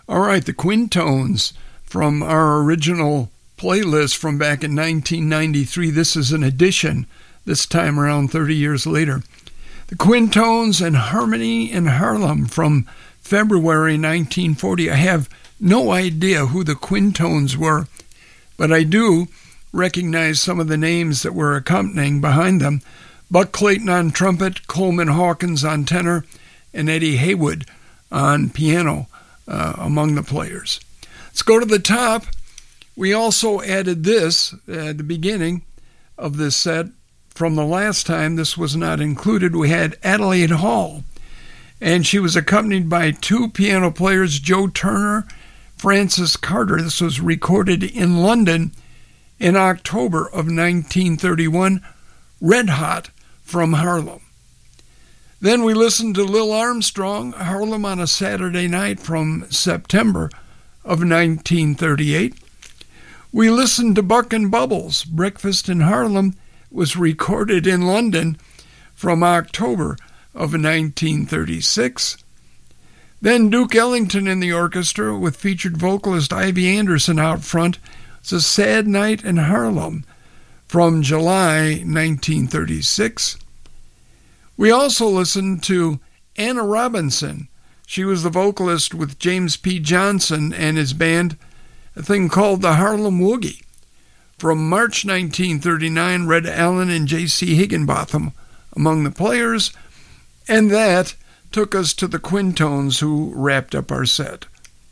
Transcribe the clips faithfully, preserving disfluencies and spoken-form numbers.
All right, the Quintones from our original playlist from back in nineteen ninety-three. This is an addition this time around thirty years later. The Quintones and Harmony in Harlem from February nineteen forty. I have no idea who the Quintones were, but I do recognize some of the names that were accompanying behind them. Buck Clayton on trumpet, Coleman Hawkins on tenor, and Eddie Haywood on piano uh, among the players. Let's go to the top. We also added this at the beginning of this set. From the last time this was not included, we had Adelaide Hall, and she was accompanied by two piano players, Joe Turner, Francis Carter. This was recorded in London in October of nineteen thirty-one, Red Hot from Harlem. Then we listened to Lil Armstrong, Harlem on a Saturday Night from September of nineteen thirty-eight. We listened to Buck and Bubbles, Breakfast in Harlem, was recorded in London from October of nineteen thirty-six. Then Duke Ellington in the orchestra with featured vocalist Ivy Anderson out front. It's a Sad Night in Harlem from July nineteen thirty-six. We also listened to Anna Robinson. She was the vocalist with James P. Johnson and his band, a thing called the Harlem Woogie. From March nineteen thirty-nine, Red Allen and J C Higginbotham among the players, and that took us to the Quintones, who wrapped up our set.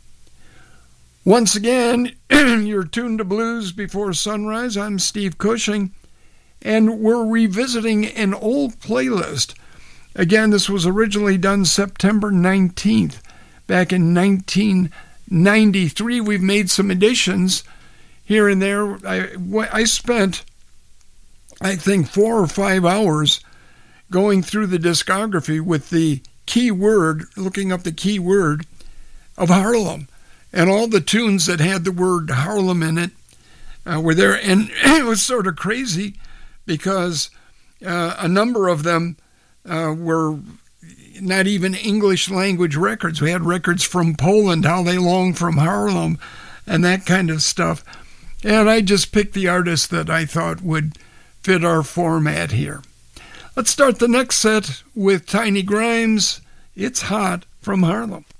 Once again, you're tuned to Blues Before Sunrise. I'm Steve Cushing, and we're revisiting an old playlist. Again, this was originally done September nineteenth, back in nineteen ninety-three. We've made some additions here and there. I, I spent, I think, four or five hours going through the discography with the key word, looking up the key word of Harlem. And all the tunes that had the word Harlem in it uh, were there. And it was sort of crazy because uh, a number of them uh, were not even English language records. We had records from Poland, How They Long from Harlem, and that kind of stuff. And I just picked the artists that I thought would fit our format here. Let's start the next set with Tiny Grimes, It's Hot from Harlem.